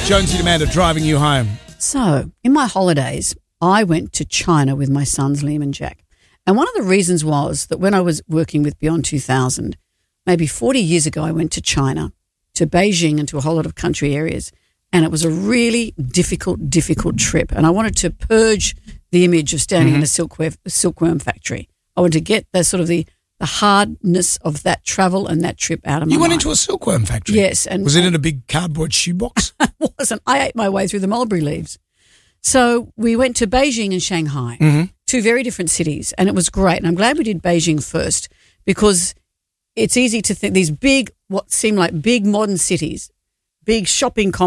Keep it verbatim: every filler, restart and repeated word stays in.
Jonesy and Amanda driving you home. So, in my holidays, I went to China with my sons, Liam and Jack. And one of the reasons was that when I was working with Beyond two thousand, maybe forty years ago, I went to China, to Beijing and to a whole lot of country areas. And it was a really difficult, difficult trip. And I wanted to purge the image of standing mm-hmm. in a silkworm, silkworm factory. I wanted to get the sort of the, the hardness of that travel and that trip out of my You went mind. into a silkworm factory? Yes. And was it in a big cardboard shoebox? It wasn't. I ate my way through the mulberry leaves. So we went to Beijing and Shanghai, mm-hmm. two very different cities, and it was great. And I'm glad we did Beijing first because it's easy to think these big, what seem like big modern cities, big shopping complexes,